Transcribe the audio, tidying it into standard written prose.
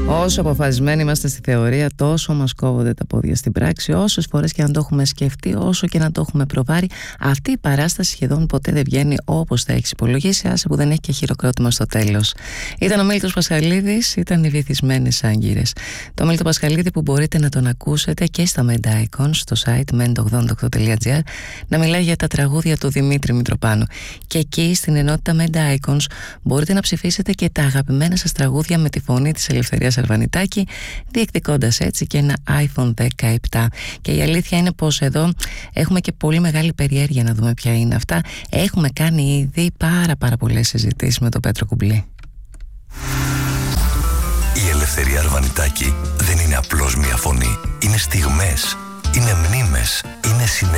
Όσο αποφασισμένοι είμαστε στη θεωρία, τόσο μας κόβονται τα πόδια στην πράξη. Όσες φορές και να το έχουμε σκεφτεί, όσο και να το έχουμε προβάρει, αυτή η παράσταση σχεδόν ποτέ δεν βγαίνει όπως θα έχεις υπολογίσει, άσε που δεν έχει και χειροκρότημα στο τέλος. Ήταν ο Μίλτος Πασχαλίδης, ήταν οι Βυθισμένες Άγκυρες. Το Μίλτο Πασχαλίδη που μπορείτε να τον ακούσετε και στα Mend Icons, στο site mend88.gr, να μιλάει για τα τραγούδια του Δημήτρη Μητροπάνου. Και εκεί στην ενότητα Mend Icons μπορείτε να ψηφίσετε και τα αγαπημένα σας τραγούδια με τη φωνή της Ελευθερίας Αρβανιτάκη, διεκδικώντας έτσι και ένα iPhone 17. Και η αλήθεια είναι πως εδώ έχουμε και πολύ μεγάλη περιέργεια να δούμε ποια είναι αυτά. Έχουμε κάνει ήδη πάρα πολλές συζητήσεις με τον Πέτρο Κουμπλή. Η Ελευθερία Αρβανιτάκη δεν είναι απλώς μια φωνή. Είναι στιγμές, είναι μνήμες, είναι συνέργεια.